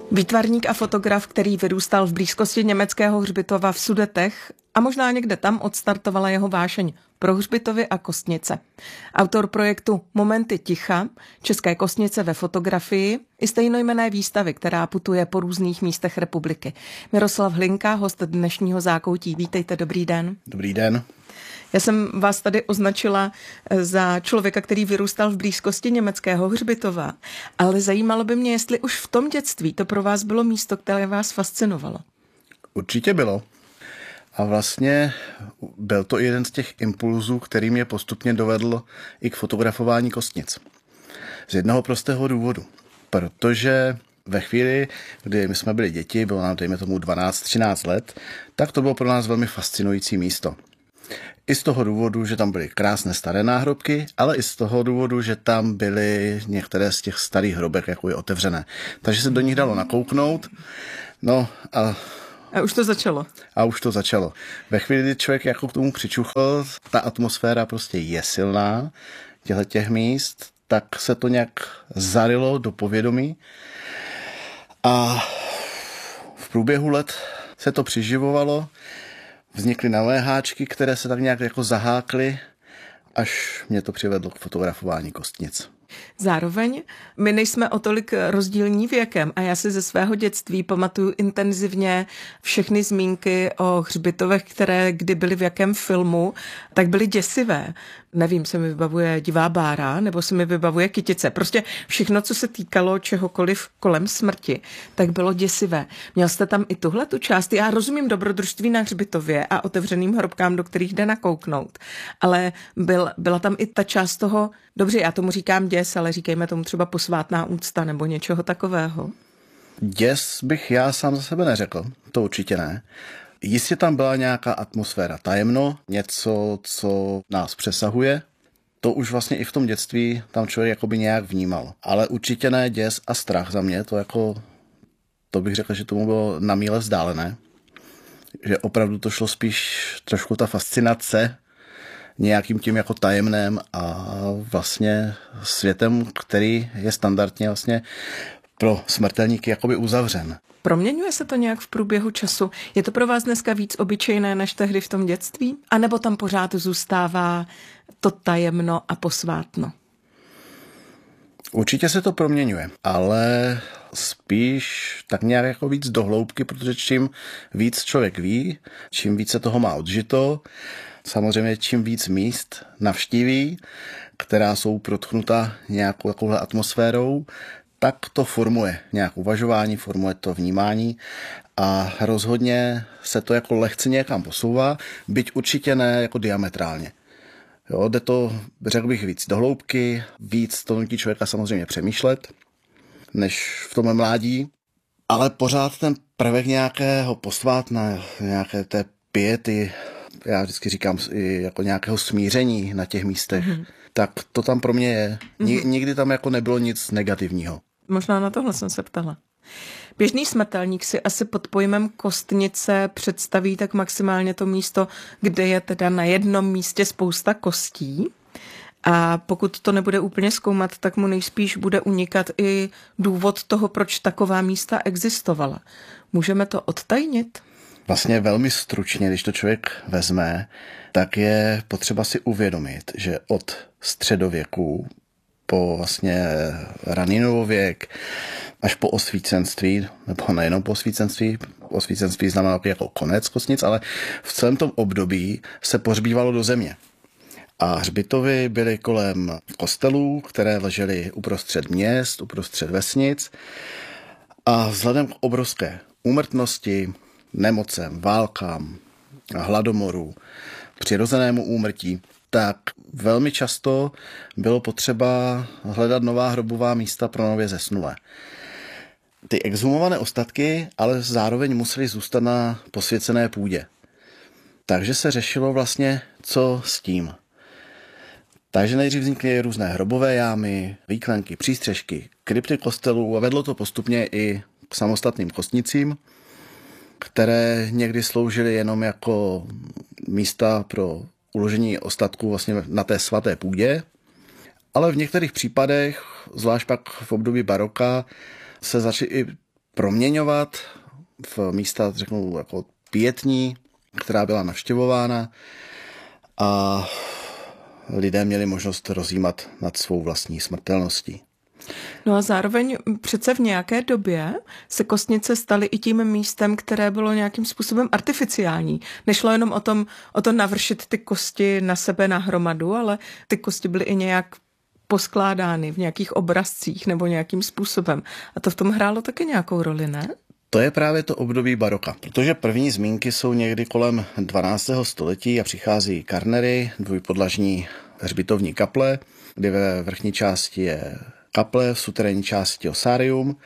Výtvarník a fotograf, který vyrůstal v blízkosti německého hřbitova v Sudetech a možná někde tam odstartovala jeho vášeň pro hřbitovy a kostnice. Autor projektu Momenty ticha, České kostnice ve fotografii i stejnojmenné výstavy, která putuje po různých místech republiky. Miroslav Hlinka, host dnešního Zákoutí. Vítejte, dobrý den. Dobrý den. Já jsem vás tady označila za člověka, který vyrůstal v blízkosti německého hřbitova, ale zajímalo by mě, jestli už v tom dětství to pro vás bylo místo, které vás fascinovalo. Určitě bylo. A vlastně byl to jeden z těch impulzů, který mě postupně dovedl i k fotografování kostnic. Z jednoho prostého důvodu. Protože ve chvíli, kdy my jsme byli děti, bylo nám, dejme tomu, 12-13 let, tak to bylo pro nás velmi fascinující místo. I z toho důvodu, že tam byly krásné staré náhrobky, ale i z toho důvodu, že tam byly některé z těch starých hrobek jakoby otevřené. Takže se do nich dalo nakouknout. No A už to začalo. A už to začalo. Ve chvíli, kdy člověk jako k tomu přičuchl, ta atmosféra prostě je silná těch míst, tak se to nějak zarilo do povědomí. A v průběhu let se to přiživovalo. Vznikly nové háčky, které se tak nějak jako zahákly, až mě to přivedlo k fotografování kostnic. Zároveň my nejsme o tolik rozdílní věkem a já si ze svého dětství pamatuju intenzivně všechny zmínky o hřbitovech, které kdy byly v jakém filmu, tak byly děsivé. Nevím, se mi vybavuje Divá bára, nebo se mi vybavuje Kytice. Prostě všechno, co se týkalo čehokoliv kolem smrti, tak bylo děsivé. Měl jste tam i tuhle tu část? Já rozumím dobrodružství na hřbitově a otevřeným hrobkám, do kterých jde nakouknout. Ale byla tam i ta část toho, dobře, já tomu říkám děs, ale říkejme tomu třeba posvátná úcta nebo něčeho takového. Děs bych já sám za sebe neřekl, to určitě ne. Jistě tam byla nějaká atmosféra tajemno, něco, co nás přesahuje. To už vlastně i v tom dětství tam člověk jakoby nějak vnímal. Ale určitě ne děs a strach za mě, to bych řekl, že tomu bylo na míle vzdálené. Že opravdu to šlo spíš trošku ta fascinace nějakým tím jako tajemném a vlastně světem, který je standardně vlastně pro smrtelníky jakoby uzavřen. Proměňuje se to nějak v průběhu času? Je to pro vás dneska víc obyčejné než tehdy v tom dětství? A nebo tam pořád zůstává to tajemno a posvátno? Určitě se to proměňuje, ale spíš tak nějak jako víc do hloubky, protože čím víc člověk ví, čím více toho má odžito, samozřejmě čím víc míst navštíví, která jsou protchnuta nějakou takovou atmosférou, tak to formuje nějak uvažování, formuje to vnímání a rozhodně se to jako lehce někam posouvá, byť určitě ne jako diametrálně. Jo, jde to, řekl bych, víc do hloubky, víc to nutí člověka samozřejmě přemýšlet, než v tom mládí, ale pořád ten prvek nějakého posvátna, nějaké té piety, já vždycky říkám i jako nějakého smíření na těch místech, tak to tam pro mě je. Nikdy tam jako nebylo nic negativního. Možná na tohle jsem se ptala. Běžný smrtelník si asi pod pojmem kostnice představí tak maximálně to místo, kde je teda na jednom místě spousta kostí. A pokud to nebude úplně zkoumat, tak mu nejspíš bude unikat i důvod toho, proč taková místa existovala. Můžeme to odtajnit? Vlastně velmi stručně, když to člověk vezme, tak je potřeba si uvědomit, že od středověku po vlastně raný novověk až po osvícenství, nebo nejenom po osvícenství znamená jako konec kostnic, ale v celém tom období se pohřbívalo do země. A hřbitovy byly kolem kostelů, které ležely uprostřed měst, uprostřed vesnic a vzhledem k obrovské úmrtnosti, nemocem, válkám, hladomoru, přirozenému úmrtí, tak velmi často bylo potřeba hledat nová hrobová místa pro nově zesnulé. Ty exhumované ostatky ale zároveň musely zůstat na posvěcené půdě. Takže se řešilo vlastně, co s tím. Takže nejdřív vznikly různé hrobové jámy, výklenky, přístřežky, krypty kostelů a vedlo to postupně i k samostatným kostnicím, které někdy sloužily jenom jako místa pro uložení ostatků vlastně na té svaté půdě, ale v některých případech, zvlášť pak v období baroka, se začaly i proměňovat v místa, řeknu, jako pietní, která byla navštěvována a lidé měli možnost rozjímat nad svou vlastní smrtelností. No a zároveň přece v nějaké době se kostnice staly i tím místem, které bylo nějakým způsobem artificiální. Nešlo jenom o to navršit ty kosti na sebe na hromadu, ale ty kosti byly i nějak poskládány v nějakých obrazcích nebo nějakým způsobem. A to v tom hrálo taky nějakou roli, ne? To je právě to období baroka, protože první zmínky jsou někdy kolem 12. století a přichází karnery, dvojpodlažní hřbitovní kaple, kdy ve vrchní části je kaple, v suterénní části osárium.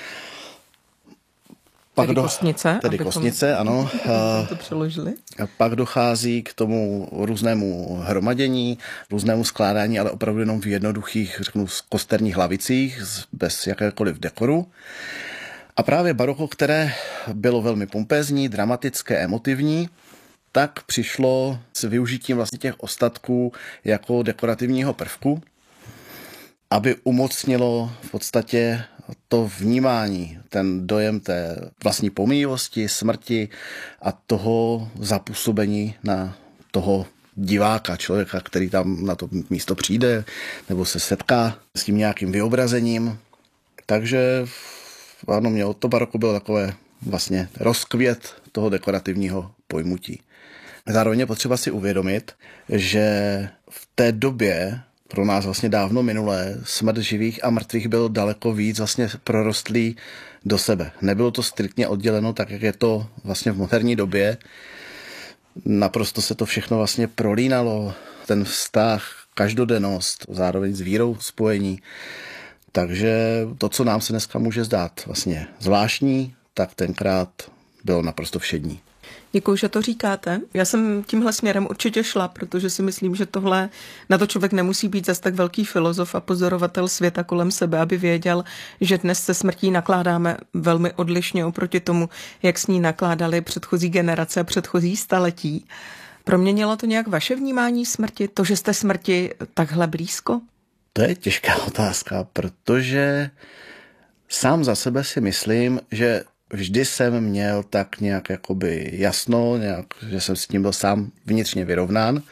Tedy kostnice, ano. To přeložili. Pak dochází k tomu různému hromadění, různému skládání, ale opravdu jenom v jednoduchých, řeknu, kosterních lavicích, bez jakékoliv dekoru. A právě baroko, které bylo velmi pompézní, dramatické, emotivní, tak přišlo s využitím vlastně těch ostatků jako dekorativního prvku, aby umocnilo v podstatě to vnímání, ten dojem té vlastní pomíjivosti, smrti a toho zapůsobení na toho diváka, člověka, který tam na to místo přijde nebo se setká s tím nějakým vyobrazením. Takže ano, to baroko bylo takové vlastně rozkvět toho dekorativního pojmutí. Zároveň je potřeba si uvědomit, že v té době, pro nás vlastně dávno minulé, smrt živých a mrtvých byl daleko víc vlastně prorostlý do sebe. Nebylo to striktně odděleno tak, jak je to vlastně v moderní době. Naprosto se to všechno vlastně prolínalo, ten vztah, každodennost, zároveň s vírou spojení. Takže to, co nám se dneska může zdát vlastně zvláštní, tak tenkrát bylo naprosto všední. Děkuji, že to říkáte. Já jsem tímhle směrem určitě šla, protože si myslím, že tohle, na to člověk nemusí být zas tak velký filozof a pozorovatel světa kolem sebe, aby věděl, že dnes se smrtí nakládáme velmi odlišně oproti tomu, jak s ní nakládali předchozí generace a předchozí staletí. Proměnilo to nějak vaše vnímání smrti, to, že jste smrti takhle blízko? To je těžká otázka, protože sám za sebe si myslím, že vždy jsem měl tak nějak jakoby jasno, že jsem s tím byl sám vnitřně vyrovnán.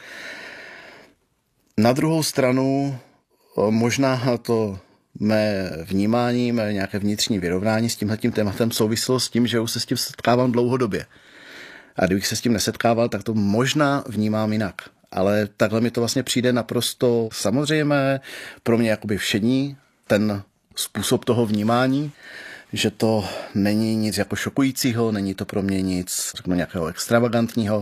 Na druhou stranu možná to mé vnímání, mé nějaké vnitřní vyrovnání s tímhletím tématem souviselo s tím, že už se s tím setkávám dlouhodobě. A kdybych se s tím nesetkával, tak to možná vnímám jinak. Ale takhle mi to vlastně přijde naprosto samozřejmé, pro mě jakoby všední ten způsob toho vnímání, že to není nic jako šokujícího, není to pro mě nic nějakého extravagantního,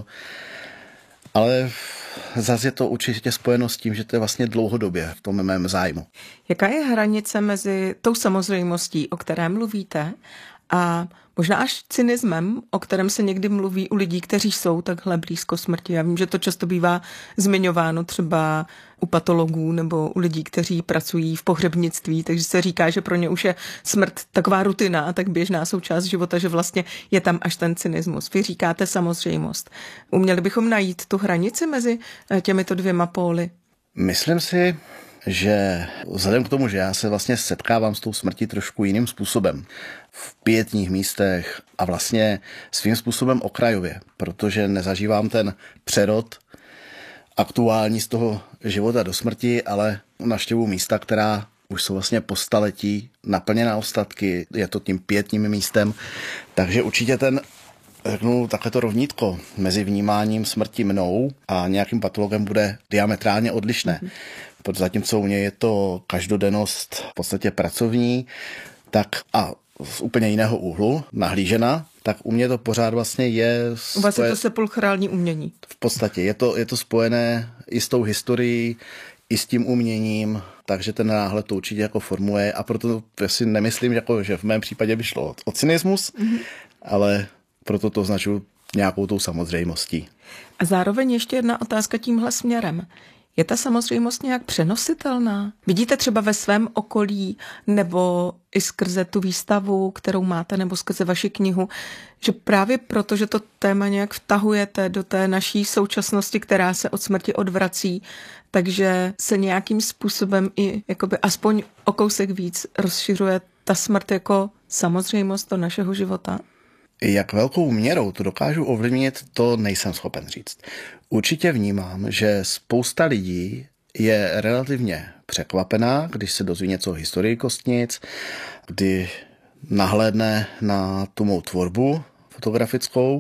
ale zase je to určitě spojeno s tím, že to je vlastně dlouhodobě v tom mém zájmu. Jaká je hranice mezi tou samozřejmostí, o které mluvíte, a možná až cynismem, o kterém se někdy mluví u lidí, kteří jsou takhle blízko smrti? Já vím, že to často bývá zmiňováno třeba u patologů nebo u lidí, kteří pracují v pohřebnictví, takže se říká, že pro ně už je smrt taková rutina a tak běžná součást života, že vlastně je tam až ten cynismus. Vy říkáte samozřejmost. Uměli bychom najít tu hranici mezi těmito dvěma póly? Myslím si, že vzhledem k tomu, že já se vlastně setkávám s tou smrtí trošku jiným způsobem, v pietních místech a vlastně svým způsobem okrajově, protože nezažívám ten přerod aktuální z toho života do smrti, ale navštěvuji místa, která už jsou vlastně po staletí naplněná ostatky, je to tím pietním místem, takže určitě řeknu, takhle to rovnítko mezi vnímáním smrti mnou a nějakým patologem bude diametrálně odlišné. Protože zatímco u mě je to každodennost v podstatě pracovní, tak a z úplně jiného úhlu nahlížena, tak u mě to pořád vlastně je... U vás je to sepulchrální umění. V podstatě je to spojené i s tou historií, i s tím uměním, takže ten náhled to určitě jako formuje a proto si nemyslím, jako, že v mém případě by šlo o cynismus, ale proto to označuji nějakou tou samozřejmostí. A zároveň ještě jedna otázka tímhle směrem. Je ta samozřejmost nějak přenositelná? Vidíte třeba ve svém okolí nebo i skrze tu výstavu, kterou máte, nebo skrze vaši knihu, že právě proto, že to téma nějak vtahujete do té naší současnosti, která se od smrti odvrací, takže se nějakým způsobem i jakoby aspoň o kousek víc rozšiřuje ta smrt jako samozřejmost do našeho života? Jak velkou měrou to dokážu ovlivnit, to nejsem schopen říct. Určitě vnímám, že spousta lidí je relativně překvapená, když se dozví něco o historii kostnic, kdy nahlédne na tu mou tvorbu fotografickou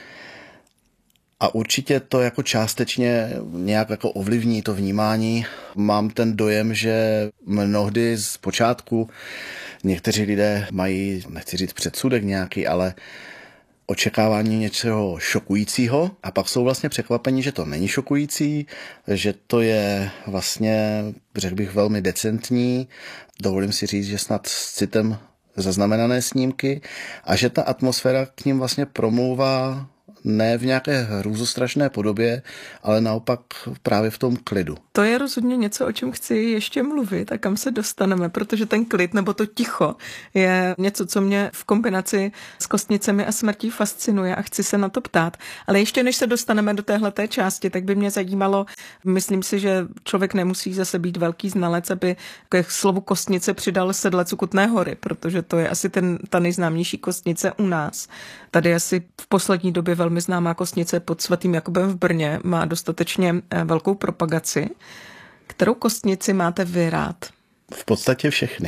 a určitě to jako částečně nějak jako ovlivní to vnímání. Mám ten dojem, že mnohdy z počátku někteří lidé mají, nechci říct předsudek nějaký, ale očekávání něčeho šokujícího a pak jsou vlastně překvapení, že to není šokující, že to je vlastně, řekl bych, velmi decentní. Dovolím si říct, že snad s citem zaznamenané snímky a že ta atmosféra k ním vlastně promlouvá ne v nějaké hrůzostrašné podobě, ale naopak právě v tom klidu. To je rozhodně něco, o čem chci ještě mluvit a kam se dostaneme, protože ten klid nebo to ticho je něco, co mě v kombinaci s kostnicemi a smrtí fascinuje a chci se na to ptát. Ale ještě než se dostaneme do téhleté části, tak by mě zajímalo, myslím si, že člověk nemusí zase být velký znalec, aby ke slovu kostnice přidal Sedlec u Kutné Hory, protože to je asi ta nejznámější kostnice u nás. Tady asi v poslední době velmi známá kostnice pod Svatým Jakubem v Brně má dostatečně velkou propagaci. Kterou kostnici máte vy rád? V podstatě všechny.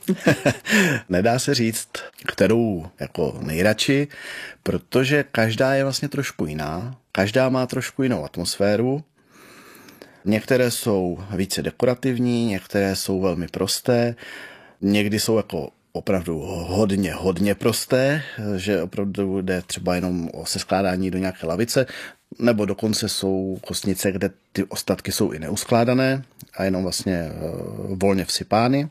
Nedá se říct, kterou jako nejradši, protože každá je vlastně trošku jiná. Každá má trošku jinou atmosféru. Některé jsou více dekorativní, některé jsou velmi prosté, někdy jsou jako opravdu hodně prosté, že opravdu jde třeba jenom o seskládání do nějaké lavice, nebo dokonce jsou kostnice, kde ty ostatky jsou i neuskládané a jenom vlastně volně vsypány.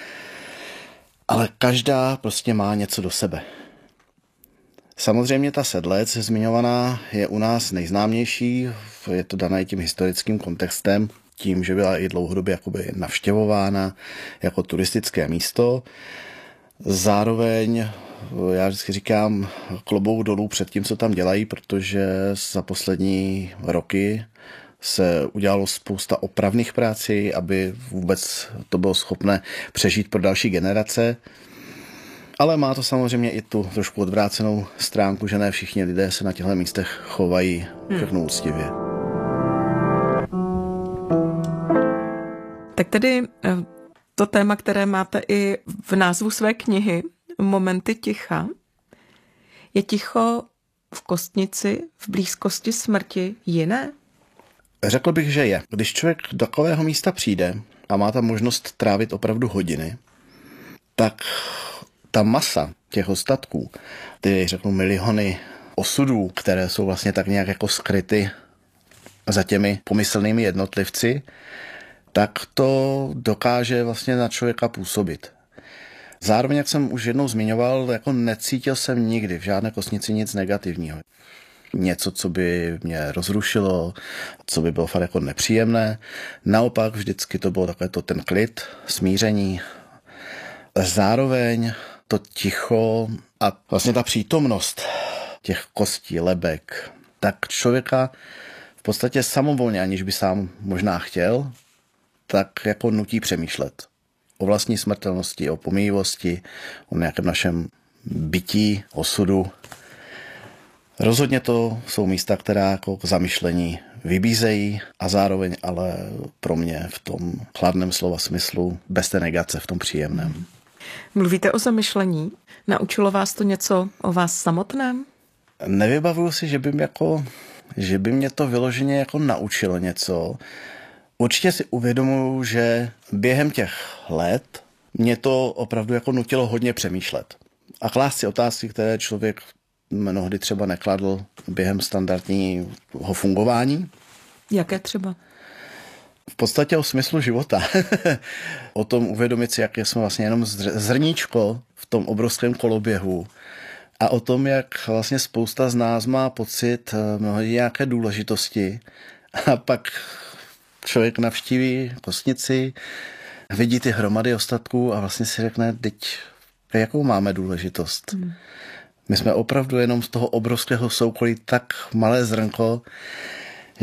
Ale každá prostě má něco do sebe. Samozřejmě ta Sedlec zmiňovaná je u nás nejznámější, je to dané tím historickým kontextem, tím, že byla i dlouhodobě jakoby navštěvována jako turistické místo. Zároveň já vždycky říkám klobouk dolů před tím, co tam dělají, protože za poslední roky se udělalo spousta opravných prací, aby vůbec to bylo schopné přežít pro další generace. Ale má to samozřejmě i tu trošku odvrácenou stránku, že ne všichni lidé se na těchto místech chovají všechno úctivě. Tak tedy to téma, které máte i v názvu své knihy, Momenty ticha. Je ticho v kostnici, v blízkosti smrti jiné? Řekl bych, že je. Když člověk do takového místa přijde a má tam možnost trávit opravdu hodiny, tak ta masa těch ostatků, ty řeknu miliony osudů, které jsou vlastně tak nějak jako skryty za těmi pomyslnými jednotlivci, tak to dokáže vlastně na člověka působit. Zároveň, jak jsem už jednou zmiňoval, jako necítil jsem nikdy v žádné kostnici nic negativního. Něco, co by mě rozrušilo, co by bylo fakt jako nepříjemné. Naopak vždycky to bylo takové to ten klid, smíření. Zároveň to ticho a vlastně ta přítomnost těch kostí, lebek, tak člověka v podstatě samovolně, aniž by sám možná chtěl, tak jako nutí přemýšlet o vlastní smrtelnosti, o pomíjivosti, o nějakém našem bytí, osudu. Rozhodně to jsou místa, která jako k zamyšlení vybízejí a zároveň ale pro mě v tom kladném slova smyslu, bez té negace, v tom příjemném. Mluvíte o zamyšlení? Naučilo vás to něco o vás samotném? Nevybavuju si, že by mě to vyloženě jako naučilo něco. Určitě si uvědomuji, že během těch let mě to opravdu jako nutilo hodně přemýšlet. A klást si otázky, které člověk mnohdy třeba nekladl během standardního fungování. Jaké třeba? V podstatě o smyslu života. O tom uvědomit si, jak jsme vlastně jenom zrníčko v tom obrovském koloběhu. A o tom, jak vlastně spousta z nás má pocit mnohdy nějaké důležitosti. A pak člověk navštíví kostnici, vidí ty hromady ostatků a vlastně si řekne, teď jakou máme důležitost. My jsme opravdu jenom z toho obrovského soukolí tak malé zrnko,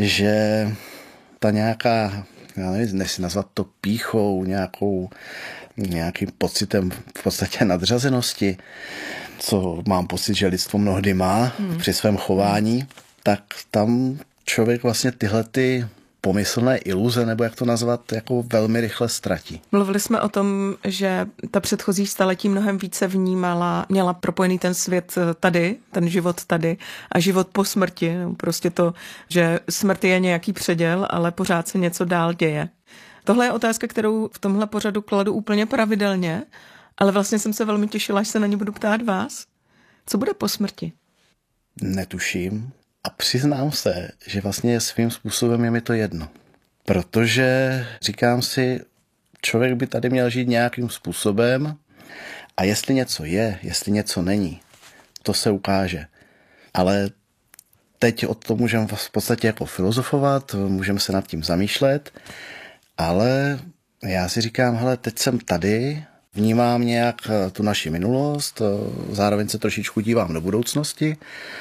že ta nějaká, já nevím, nechci nazvat to pýchou, nějakou nějakým pocitem v podstatě nadřazenosti, co mám pocit, že lidstvo mnohdy má při svém chování, tak tam člověk vlastně tyhle ty pomyslné iluze, nebo jak to nazvat, jako velmi rychle ztratí. Mluvili jsme o tom, že ta předchozí staletí mnohem více vnímala, měla propojený ten svět tady, ten život tady a život po smrti. Prostě to, že smrt je nějaký předěl, ale pořád se něco dál děje. Tohle je otázka, kterou v tomhle pořadu kladu úplně pravidelně, ale vlastně jsem se velmi těšila, až se na ní budu ptát vás. Co bude po smrti? Netuším a přiznám se, že vlastně svým způsobem je mi to jedno. Protože říkám si, člověk by tady měl žít nějakým způsobem a jestli něco je, jestli něco není, to se ukáže. Ale teď o tom můžeme v podstatě jako filozofovat, můžeme se nad tím zamýšlet, ale já si říkám, hele, teď jsem tady, vnímám nějak tu naši minulost, zároveň se trošičku dívám do budoucnosti,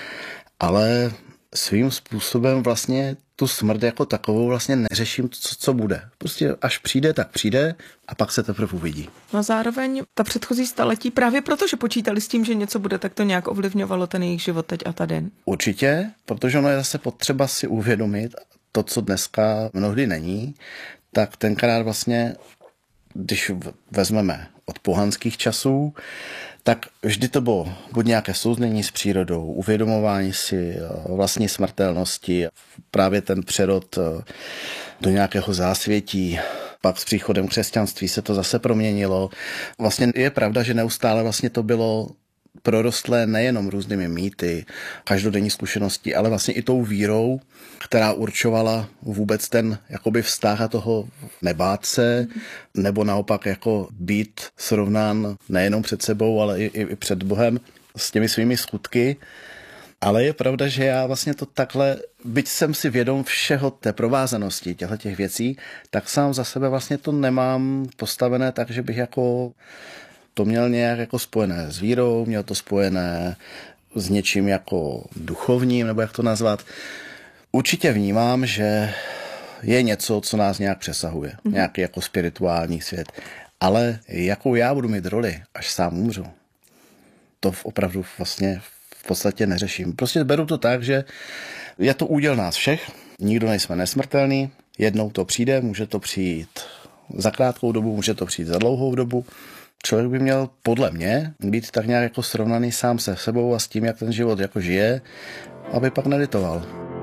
ale svým způsobem vlastně tu smrt jako takovou vlastně neřeším, co bude. Prostě až přijde, tak přijde a pak se teprve uvidí. No a zároveň ta předchozí staletí právě proto, že počítali s tím, že něco bude, tak to nějak ovlivňovalo ten jejich život teď a tady. Určitě, protože ono je zase potřeba si uvědomit to, co dneska mnohdy není, tak tenkrát vlastně, když vezmeme od pohanských časů, tak vždy to bylo buď nějaké souznění s přírodou, uvědomování si vlastní smrtelnosti, právě ten přerod do nějakého zásvětí. Pak s příchodem křesťanství se to zase proměnilo. Vlastně je pravda, že neustále vlastně to bylo prorostlé nejenom různými mýty, každodenní zkušeností, ale vlastně i tou vírou, která určovala vůbec ten jakoby vztah a toho nebát se, nebo naopak jako být srovnán nejenom před sebou, ale i před Bohem s těmi svými skutky. Ale je pravda, že já vlastně to takhle, byť jsem si vědom všeho té provázanosti těch věcí, tak sám za sebe vlastně to nemám postavené tak, že bych jako to měl nějak jako spojené s vírou, měl to spojené s něčím jako duchovním, nebo jak to nazvat. Určitě vnímám, že je něco, co nás nějak přesahuje. Nějaký jako spirituální svět. Ale jakou já budu mít roli, až sám umřu, to opravdu vlastně v podstatě neřeším. Prostě beru to tak, že je to úděl nás všech. Nikdo nejsme nesmrtelný. Jednou to přijde, může to přijít za krátkou dobu, může to přijít za dlouhou dobu. Člověk by měl podle mě být tak nějak jako srovnaný sám se sebou a s tím, jak ten život jako žije, aby pak nelitoval.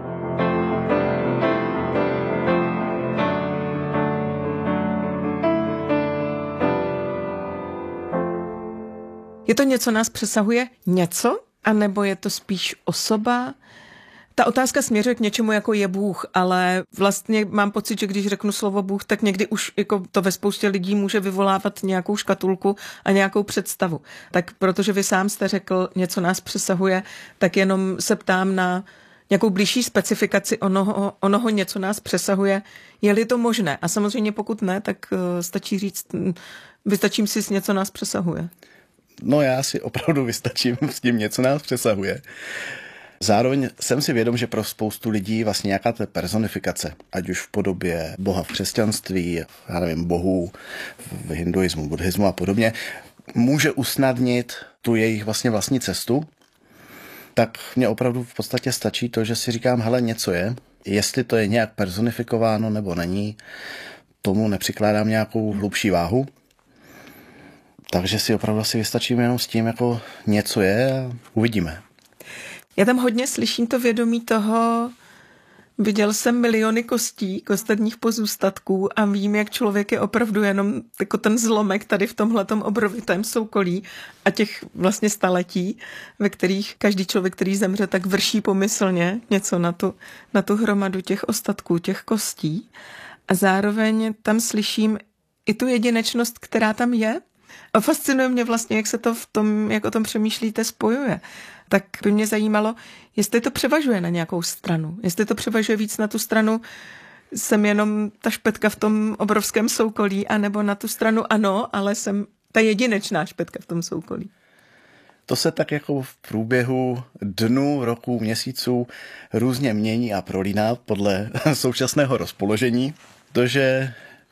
Je to něco nás přesahuje něco? A nebo je to spíš osoba? Ta otázka směřuje k něčemu, jako je Bůh, ale vlastně mám pocit, že když řeknu slovo Bůh, tak někdy už jako to ve spoustě lidí může vyvolávat nějakou škatulku a nějakou představu. Tak protože vy sám jste řekl, něco nás přesahuje, tak jenom se ptám na nějakou blížší specifikaci onoho něco nás přesahuje. Je-li to možné? A samozřejmě pokud ne, tak stačí říct, vystačím si s něco nás přesahuje. No já si opravdu vystačím s tím něco nás přesahuje. Zároveň jsem si vědom, že pro spoustu lidí vlastně nějaká ta personifikace, ať už v podobě Boha v křesťanství, já nevím, bohů v hinduismu, buddhismu a podobně, může usnadnit tu jejich vlastně vlastní cestu, tak mně opravdu v podstatě stačí to, že si říkám, hele, něco je, jestli to je nějak personifikováno nebo není, tomu nepřikládám nějakou hlubší váhu. Takže si opravdu si vystačím jenom s tím, jako něco je a uvidíme. Já tam hodně slyším to vědomí toho, viděl jsem miliony kostí, kostevních pozůstatků a vím, jak člověk je opravdu jenom jako ten zlomek tady v tomhletom obrovitém soukolí a těch vlastně staletí, ve kterých každý člověk, který zemře, tak vrší pomyslně něco na tu hromadu těch ostatků, těch kostí. A zároveň tam slyším i tu jedinečnost, která tam je. A fascinuje mě vlastně, jak se to v tom, jak o tom přemýšlíte, spojuje. Tak by mě zajímalo, jestli to převažuje na nějakou stranu. Jestli to převažuje víc na tu stranu, jsem jenom ta špetka v tom obrovském soukolí, anebo na tu stranu ano, ale jsem ta jedinečná špetka v tom soukolí. To se tak jako v průběhu dnů, roků, měsíců různě mění a prolíná podle současného rozpoložení. Protože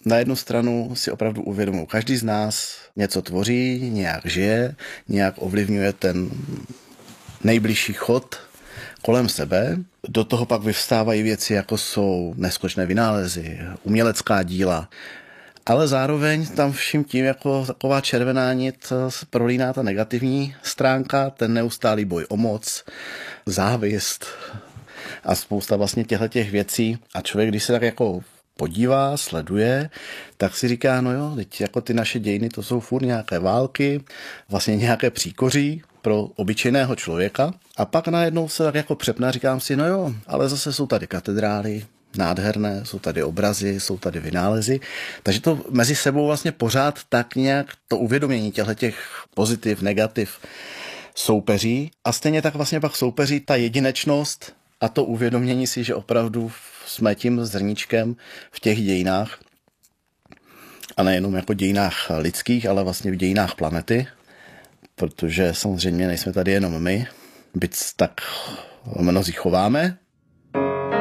na jednu stranu si opravdu uvědomuji, každý z nás něco tvoří, nějak žije, nějak ovlivňuje ten nejbližší chod kolem sebe. Do toho pak vyvstávají věci, jako jsou neskočné vynálezy, umělecká díla, ale zároveň tam vším tím jako taková červená nit prolíná ta negativní stránka, ten neustálý boj o moc, závist a spousta vlastně těch věcí. A člověk, když se tak jako podívá, sleduje, tak si říká, no jo, teď jako ty naše dějiny, to jsou furt nějaké války, vlastně nějaké příkoří pro obyčejného člověka. A pak najednou se tak jako přepne a říkám si, no jo, ale zase jsou tady katedrály, nádherné, jsou tady obrazy, jsou tady vynálezy. Takže to mezi sebou vlastně pořád tak nějak to uvědomění těch pozitiv, negativ soupeří. A stejně tak vlastně pak soupeří ta jedinečnost a to uvědomění si, že opravdu jsme tím zrníčkem v těch dějinách. A nejenom jako dějinách lidských, ale vlastně v dějinách planety. Protože samozřejmě nejsme tady jenom my, byť tak mnozí chováme,